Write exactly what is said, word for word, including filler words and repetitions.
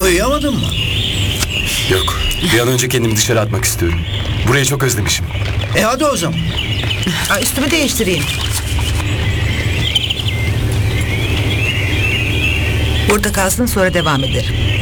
Uyuyamadın mı? Yok. Bir an önce kendimi dışarı atmak istiyorum. Burayı çok özlemişim. E hadi o zaman. Aa, üstümü değiştireyim. Burada kalsın, sonra devam ederim.